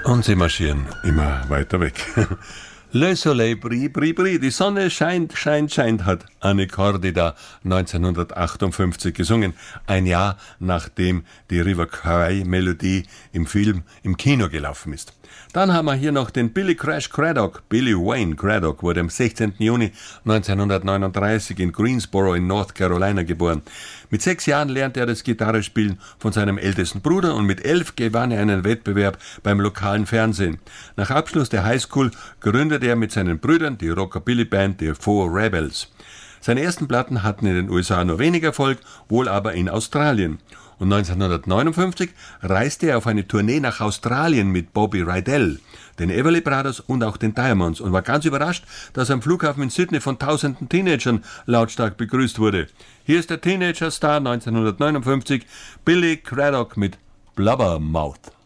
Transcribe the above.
Und sie marschieren immer weiter weg. Le Soleil brille, brille, brille. Die Sonne scheint, scheint, scheint, hat Anne Cordida 1958 gesungen. Ein Jahr nachdem die River Kwai-Melodie im Kino gelaufen ist. Dann haben wir hier noch den Billy Crash Craddock. Billy Wayne Craddock wurde am 16. Juni 1939 in Greensboro in North Carolina geboren. Mit 6 Jahren lernte er das Gitarrespielen von seinem ältesten Bruder und mit 11 gewann er einen Wettbewerb beim lokalen Fernsehen. Nach Abschluss der Highschool gründete er mit seinen Brüdern die Rockabilly-Band The Four Rebels. Seine ersten Platten hatten in den USA nur wenig Erfolg, wohl aber in Australien. Und 1959 reiste er auf eine Tournee nach Australien mit Bobby Rydell, den Everly Brothers und auch den Diamonds und war ganz überrascht, dass er am Flughafen in Sydney von tausenden Teenagern lautstark begrüßt wurde. Hier ist der Teenager-Star 1959, Billy Craddock mit Blubbermouth.